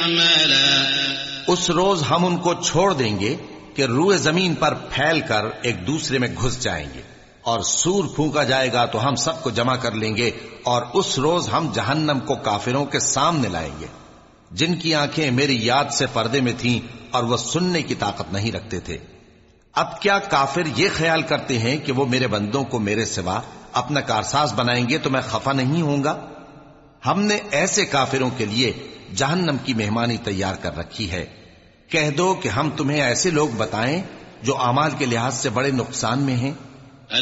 أعمالا। उस रोज हम उनको छोड़ देंगे कि रूए जमीन पर फैलकर एक दूसरे में घुस जाएंगे, और सूर फूंका जाएगा तो हम सबको जमा कर लेंगे, और उस रोज हम जहन्नम को काफिरों के सामने लाएंगे, जिनकी आंखें मेरी याद से पर्दे में थीं और वह सुनने की ताकत नहीं रखते थे। अब क्या काफिर ये ख्याल करते हैं कि वो मेरे बंदों को मेरे सिवा अपना कारसाज बनाएंगे तो मैं खफा नहीं होऊंगा? हमने ऐसे काफिरों के लिए जहन्नम की मेहमानी तैयार कर रखी है। कह दो कि हम तुम्हें ऐसे लोग बताएं जो अमाल के लिहाज से बड़े नुकसान में हैं।